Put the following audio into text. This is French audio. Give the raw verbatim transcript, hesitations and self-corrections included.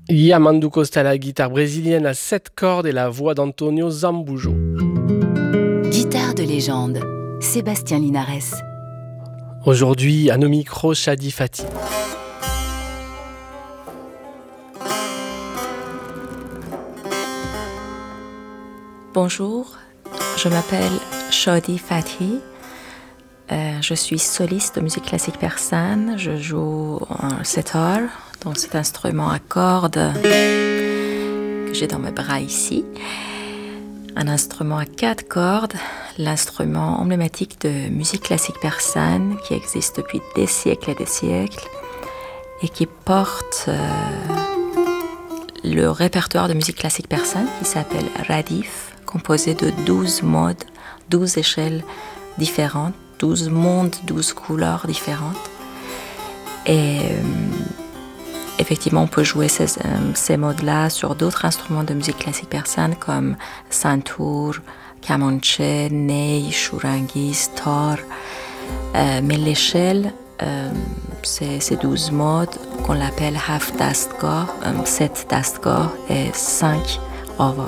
Yamandu Costa, la guitare brésilienne à sept cordes et la voix d'Antonio Zambujo. Guitare de légende, Sébastien Linares. Aujourd'hui, à nos micros, Shadi Fati. Bonjour, je m'appelle Shadi Fati. Euh, je suis soliste de musique classique persane. Je joue un setar, donc cet instrument à cordes que j'ai dans mes bras ici. Un instrument à quatre cordes, l'instrument emblématique de musique classique persane qui existe depuis des siècles et des siècles et qui porte euh, le répertoire de musique classique persane qui s'appelle Radif, composé de douze modes, douze échelles différentes, douze mondes, douze couleurs différentes. Et euh, effectivement, on peut jouer ces, euh, ces modes-là sur d'autres instruments de musique classique persane comme santur, kamanche, ney, shurangis, tar. Euh, mais l'échelle, euh, c'est ces douze modes qu'on l'appelle half dastgah, euh, sept dastgah et cinq ovod.